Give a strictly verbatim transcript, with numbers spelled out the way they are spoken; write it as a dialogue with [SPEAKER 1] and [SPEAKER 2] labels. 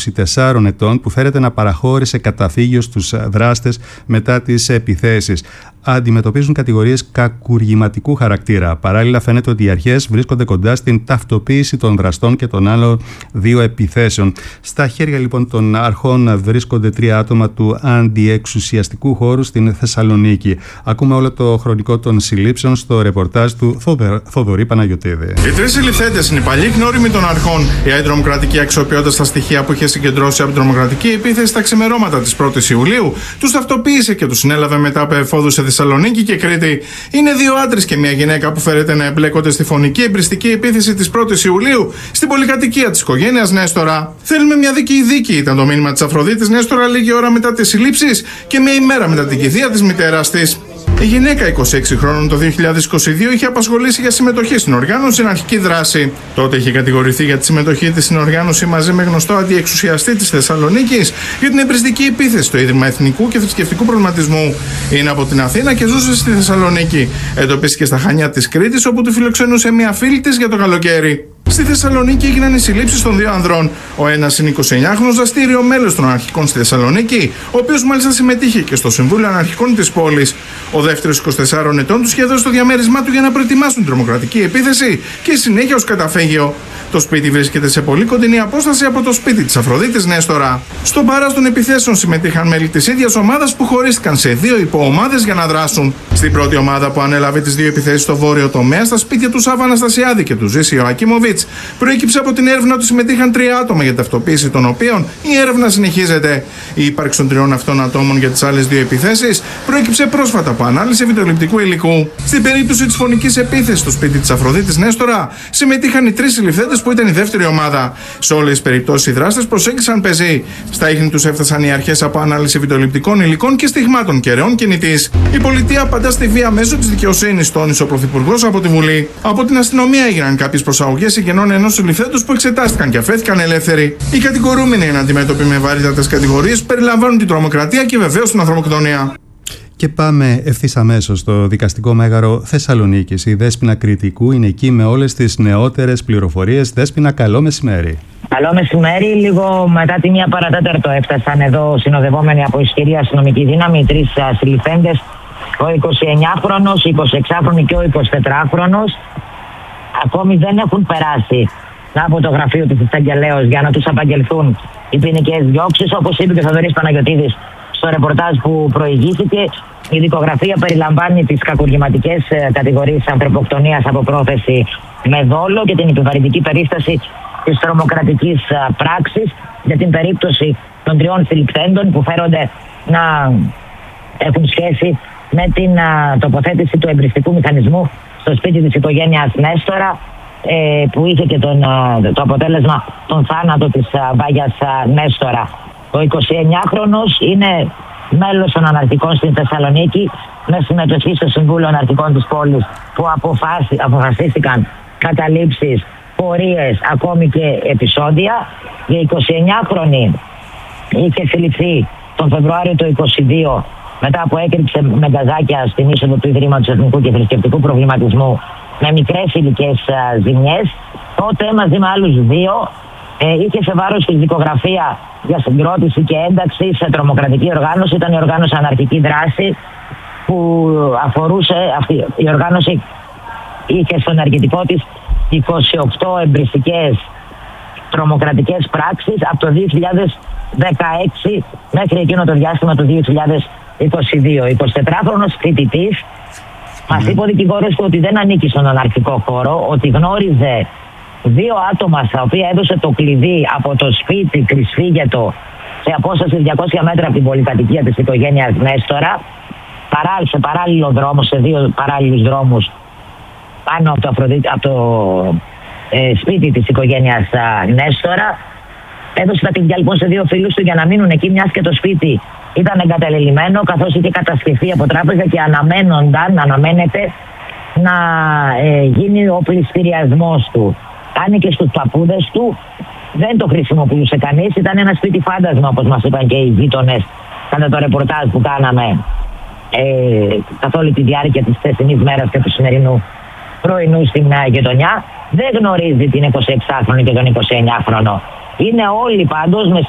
[SPEAKER 1] είκοσι τεσσάρων ετών που φέρεται να παραχώρησε καταφύγιο στους δράστες μετά τις επιθέσεις. Αντιμετωπίζουν κατηγορίες κακουργηματικού χαρακτήρα. Παράλληλα, φαίνεται ότι οι αρχές βρίσκονται κοντά στην ταυτοποίηση των δραστών και των άλλων δύο επιθέσεων. Στα χέρια λοιπόν των αρχών βρίσκονται τρία άτομα του αντιεξουσιαστικού χώρου στην Θεσσαλονίκη. Ακούμε όλο το χρονικό των συλλήψεων στο ρεπορτάζ του Θοδωρή Παναγιωτίδη.
[SPEAKER 2] Οι τρεις συλληφθέντες είναι οι παλιοί γνώριμοι των αρχών. Η αντιτρομοκρατική, αξιοποιώντας τα στοιχεία που είχε συγκεντρώσει από την τρομοκρατική επίθεση στα ξημερώματα της πρώτης Ιουλίου, τους ταυτοποίησε και τους συνέλαβε μετά από εφόδους σε Θεσσαλονίκη και Κρήτη. Είναι δύο άντρες και μια γυναίκα που φέρεται να εμπλέκονται στη φωνική εμπριστική επίθεση της πρώτης Ιουλίου στην πολυκατοικία της οικογένειας Νέστορα. Θέλουμε μια δίκαιη δίκη, ήταν το μήνυμα της Αφροδίτης Νέστορα λίγη ώρα μετά τις συλλήψεις και μια ημέρα μετά την κηδεία της μητέρας της. Η γυναίκα είκοσι έξι χρόνων το δύο χιλιάδες είκοσι δύο είχε απασχολήσει για συμμετοχή στην οργάνωση στην αρχική δράση. Τότε είχε κατηγορηθεί για τη συμμετοχή της στην οργάνωση μαζί με γνωστό αντιεξουσιαστή της Θεσσαλονίκης για την εμπριστική επίθεση στο Ίδρυμα Εθνικού και Θρησκευτικού Προβληματισμού. Είναι από την Αθήνα και ζούσε στη Θεσσαλονίκη. Εντοπίστηκε στα Χανιά της Κρήτης, όπου τη φιλοξενούσε μια φίλη της για το καλοκαίρι. Στη Θεσσαλονίκη έγιναν οι συλλήψεις των δύο ανδρών. Ο ένας είναι εικοσιεννιάχρονος δραστήριο μέλος των Αναρχικών στη Θεσσαλονίκη, ο οποίος μάλιστα συμμετείχε και στο Συμβούλιο Αναρχικών της πόλης. Ο δεύτερος είκοσι τεσσάρων ετών τους είχε δώσει το διαμέρισμά του για να προετοιμάσουν την τρομοκρατική επίθεση και συνέχεια ως καταφύγιο. Το σπίτι βρίσκεται σε πολύ κοντινή απόσταση από το σπίτι της Αφροδίτης Νέστορα. Στον παρά των επιθέσεων συμμετείχαν μέλη της ίδιας ομάδας που χωρίστηκαν σε δύο υποομάδες για να δράσουν. Στην πρώτη ομάδα που ανέλαβε τις δύο επιθέσεις στο βόρειο τομέα, στα σπίτια του Σάβα Αναστασιάδη και του Ζήση Ιωακίμοβιτς, προέκυψε από την έρευνα ότι συμμετείχαν τρία άτομα για ταυτοποίηση των οποίων η έρευνα συνεχίζεται. Η ύπαρξη των τριών αυτών ατόμων για τις άλλες δύο επιθέσεις προέκυψε πρόσφατα από ανάλυση βιντεοληπτικού υλικού. Στην περίπτωση της φωνικής επίθεσης στο σπίτι της Αφροδίτης Νέστορα, συμμετείχαν οι τρεις συλληφθέντες που ήταν η δεύτερη ομάδα. Σε όλες τις περιπτώσεις οι δράστες προσέγγισαν πεζοί. Στα ίχνη τους έφτασαν οι αρχές από ανάλυση βιντεοληπτικών υλικών και στιγμάτων κεραιών κινητής. Η πολιτεία απαντά στη βία μέσω της δικαιοσύνης, τόνισε ο Πρωθυπουργός από τη Βουλή. Από την αστυνομία έγιναν κάποιες προσαγωγές συγγενών ενός συλληφθέντος που εξετάστηκαν και αφέθηκαν ελεύθεροι. Οι κατηγορούμενοι είναι αντιμέτωποι με βαρύτατες κατηγορίες που περιλαμβάνουν την τρομοκρατία και βεβαίως την ανθρωποκτονία.
[SPEAKER 1] Και πάμε ευθύς αμέσως στο δικαστικό μέγαρο Θεσσαλονίκης. Η Δέσποινα Κρητικού είναι εκεί με όλες τις νεότερες πληροφορίες. Δέσποινα, καλό μεσημέρι.
[SPEAKER 3] Καλό μεσημέρι. Λίγο μετά τη μία παρατέταρτο έφτασαν εδώ συνοδευόμενοι από ισχυρή αστυνομική δύναμη οι τρεις συλληφθέντες, ο εικοσιεννιάχρονος, εικοσιεξάχρονος και ο εικοσιτετράχρονος. Ακόμη δεν έχουν περάσει από το γραφείο της εισαγγελέως για να τους απαγγελθούν οι ποινικές διώξεις. Όπως είπε και ο Θοδωρής Παναγιωτίδης στο ρεπορτάζ που προηγήθηκε, η δικογραφία περιλαμβάνει τις κακουργηματικές κατηγορίες ανθρωποκτονίας από πρόθεση με δόλο και την επιβαρυντική περίσταση της τρομοκρατικής πράξης για την περίπτωση των τριών συλληφθέντων που φέρονται να έχουν σχέση με την α, τοποθέτηση του εμπριστικού μηχανισμού στο σπίτι της οικογένειας Νέστορα, ε, που είχε και τον, α, το αποτέλεσμα τον θάνατο της α, Βάγιας α, Νέστορα. Ο εικοσιεννιάχρονος είναι μέλος των Αναρχικών στην Θεσσαλονίκη με συμμετοχή στο Συμβούλιο Αναρχικών της πόλης, που αποφάσι, αποφασίστηκαν καταλήψεις, πορείες, ακόμη και επεισόδια. Η εικοσιεννιάχρονη είχε συλληφθεί τον Φεβρουάριο του είκοσι δύο μετά που έκρυψε με γκαζάκια στην είσοδο του Ιδρύματος Εθνικού και Θρησκευτικού Προβληματισμού με μικρές υλικές ζημιές. Τότε μαζί με άλλους δύο ε, είχε σε βάρος τη δικογραφία για συγκρότηση και ένταξη σε τρομοκρατική οργάνωση. Ήταν η οργάνωση Αναρχική Δράση, που αφορούσε, αυτή η οργάνωση είχε στο ενεργητικό της είκοσι οκτώ εμπριστικές τρομοκρατικές πράξεις από το δύο χιλιάδες δεκαέξι μέχρι εκείνο το διάστημα του δύο χιλιάδες είκοσι δύο. εικοσιτετράχρονος φοιτητής mm. μας είπε ο δικηγόρος του ότι δεν ανήκει στον αναρχικό χώρο, ότι γνώριζε δύο άτομα στα οποία έδωσε το κλειδί από το σπίτι κρυσφύγετο σε απόσταση διακόσια μέτρα από την πολυκατοικία της οικογένειας Νέστορα, σε παράλληλο δρόμο, σε δύο παράλληλους δρόμους πάνω από το, Αφροδίτη, από το ε, σπίτι της οικογένειας α, Νέστορα. Έδωσε τα κλειδιά λοιπόν σε δύο φίλους του για να μείνουν εκεί, μιας και το σπίτι ήταν εγκαταλελειμμένο, καθώς είχε κατασκευή από τράπεζα και αναμένονταν, αναμένεται να ε, γίνει ο πληστηριασμός του. Άνοιγε στους παππούδες του, δεν το χρησιμοποιούσε κανείς, ήταν ένα σπίτι φάντασμα, όπως μας είπαν και οι γείτονες κατά το ρεπορτάζ που κάναμε ε, καθ' όλη τη διάρκεια της χθεσινής μέρας και του σημερινού πρωινού στην uh, γειτονιά. Δεν γνωρίζει την εικοσιεξάχρονη και τον εικοσιεννιάχρονο. Είναι όλοι πάντως με